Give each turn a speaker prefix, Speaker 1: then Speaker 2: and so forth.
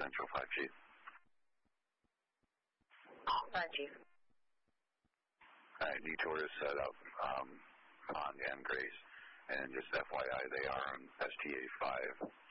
Speaker 1: Central 5G.
Speaker 2: 5G.
Speaker 1: All right, Detour is set up, Pond and Grace. And just FYI, they are on STA5.